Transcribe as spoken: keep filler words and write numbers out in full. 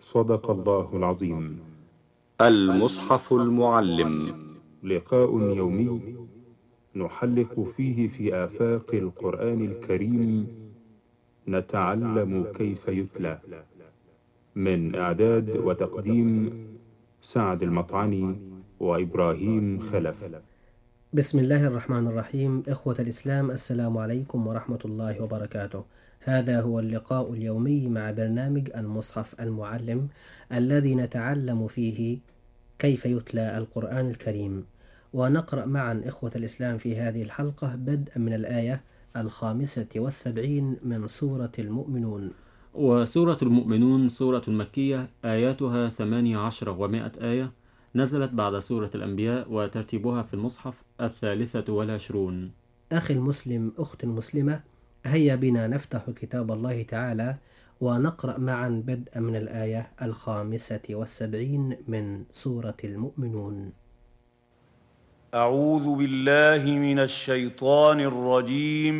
صدق الله العظيم. المصحف المعلم، لقاء يومي نحلق فيه في آفاق القرآن الكريم، نتعلم كيف يتلى. من إعداد وتقديم سعد المطعني وإبراهيم خلف. بسم الله الرحمن الرحيم. إخوة الإسلام، السلام عليكم ورحمة الله وبركاته. هذا هو اللقاء اليومي مع برنامج المصحف المعلم، الذي نتعلم فيه كيف يتلى القرآن الكريم. ونقرأ معا إخوة الإسلام في هذه الحلقة بدءا من الآية الخامسة والسبعين من سورة المؤمنون. وسورة المؤمنون سورة مكية، آياتها ثمانية عشر ومائة آية، نزلت بعد سورة الأنبياء، وترتيبها في المصحف الثالثة والعشرون. أخي المسلم، أخت المسلمة، هيا بنا نفتح كتاب الله تعالى ونقرأ معا بدءا من الآية الخامسة والسبعين من سورة المؤمنون. أعوذ بالله من الشيطان الرجيم.